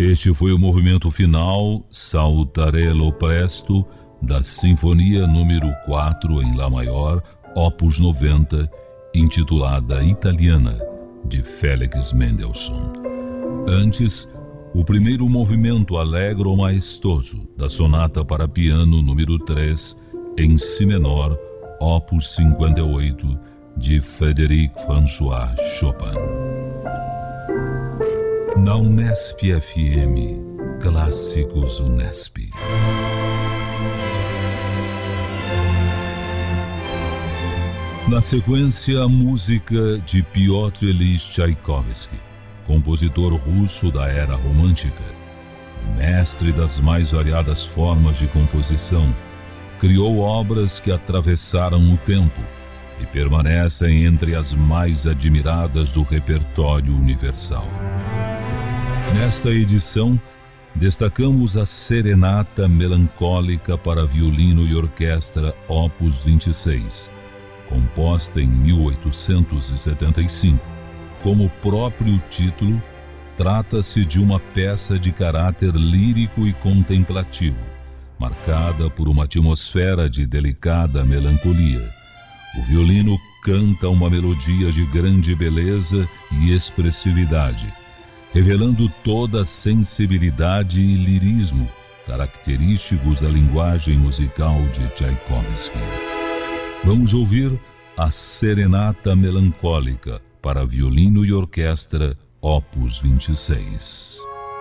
Este foi o movimento final, Saltarello Presto, da Sinfonia número 4 em Lá maior, Opus 90, intitulada Italiana, de Félix Mendelssohn. Antes, o primeiro movimento Allegro maestoso, da Sonata para Piano número 3, em Si menor, Opus 58, de Frédéric François Chopin. Na Unesp FM, Clássicos Unesp. Na sequência, a música de Piotr Ilyich Tchaikovsky, compositor russo da era romântica. Mestre das mais variadas formas de composição, criou obras que atravessaram o tempo e permanecem entre as mais admiradas do repertório universal. Nesta edição, destacamos a Serenata Melancólica para Violino e Orquestra Opus 26, composta em 1875. Como o próprio título, trata-se de uma peça de caráter lírico e contemplativo, marcada por uma atmosfera de delicada melancolia. O violino canta uma melodia de grande beleza e expressividade, revelando toda a sensibilidade e lirismo característicos da linguagem musical de Tchaikovsky. Vamos ouvir a Serenata Melancólica para Violino e Orquestra, Opus 26.